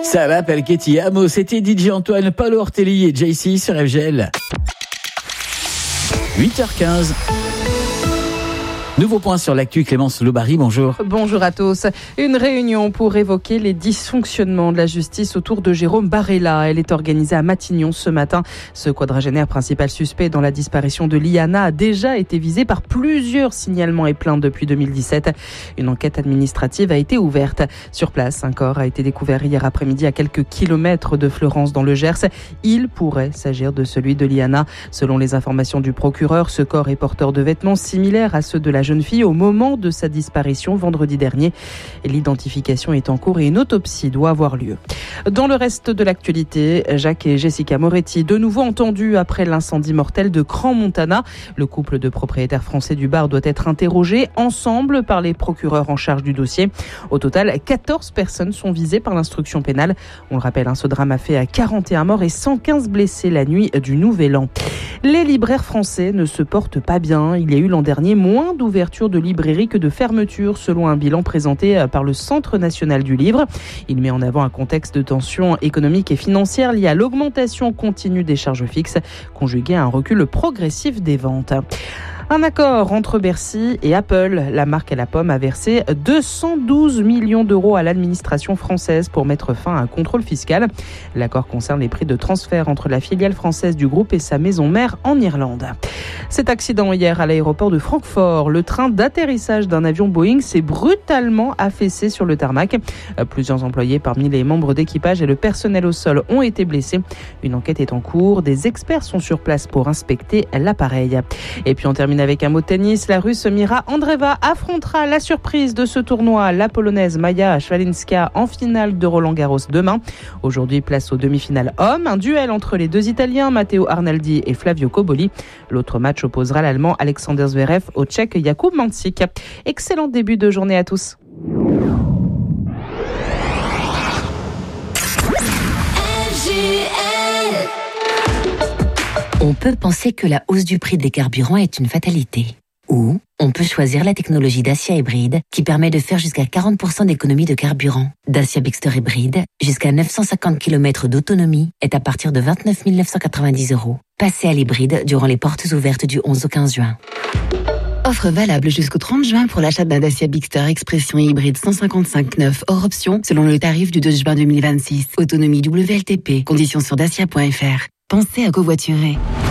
Ça va, Palketti Amo, c'était DJ Antoine, Paolo Ortelli et JC sur FGL. 8h15. Nouveau point sur l'actu, Clémence Lobary, bonjour. Bonjour à tous. Une réunion pour évoquer les dysfonctionnements de la justice autour de Jérôme Barella. Elle est organisée à Matignon ce matin. Ce quadragénaire principal suspect dans la disparition de Liana a déjà été visé par plusieurs signalements et plaintes depuis 2017. Une enquête administrative a été ouverte. Sur place, un corps a été découvert hier après-midi à quelques kilomètres de Fleurance dans le Gers. Il pourrait s'agir de celui de Liana. Selon les informations du procureur, ce corps est porteur de vêtements similaires à ceux de la jeune fille au moment de sa disparition vendredi dernier. L'identification est en cours et une autopsie doit avoir lieu. Dans le reste de l'actualité, Jacques et Jessica Moretti, de nouveau entendus après l'incendie mortel de Crans-Montana. Le couple de propriétaires français du bar doit être interrogé ensemble par les procureurs en charge du dossier. Au total, 14 personnes sont visées par l'instruction pénale. On le rappelle, ce drame a fait 41 morts et 115 blessés la nuit du Nouvel An. Les libraires français ne se portent pas bien. Il y a eu l'an dernier moins d'ouverture de librairies que de fermetures, selon un bilan présenté par le Centre national du livre. Il met en avant un contexte de tension économique et financière lié à l'augmentation continue des charges fixes, conjuguée à un recul progressif des ventes. Un accord entre Bercy et Apple. La marque à la pomme a versé 212 millions d'euros à l'administration française pour mettre fin à un contrôle fiscal. L'accord concerne les prix de transfert entre la filiale française du groupe et sa maison mère en Irlande. Cet accident hier à l'aéroport de Francfort. Le train d'atterrissage d'un avion Boeing s'est brutalement affaissé sur le tarmac. Plusieurs employés parmi les membres d'équipage et le personnel au sol ont été blessés. Une enquête est en cours. Des experts sont sur place pour inspecter l'appareil. Et puis on termine avec un mot de tennis. La Russe Mira Andreeva affrontera la surprise de ce tournoi, la Polonaise Maja Swiatekowska, en finale de Roland-Garros demain. Aujourd'hui, place aux demi-finales hommes. Un duel entre les deux Italiens, Matteo Arnaldi et Flavio Cobolli. L'autre match opposera l'Allemand Alexander Zverev au Tchèque Jakub Mansik. Excellent début de journée à tous. On peut penser que la hausse du prix des carburants est une fatalité. Ou on peut choisir la technologie Dacia Hybride qui permet de faire jusqu'à 40% d'économie de carburant. Dacia Bigster Hybride, jusqu'à 950 km d'autonomie, est à partir de 29 990 €. Passez à l'hybride durant les portes ouvertes du 11 au 15 juin. Offre valable jusqu'au 30 juin pour l'achat d'un Dacia Bigster Expression hybride 155/9 hors option selon le tarif du 2 juin 2026. Autonomie WLTP. Conditions sur dacia.fr. Pensez à covoiturer.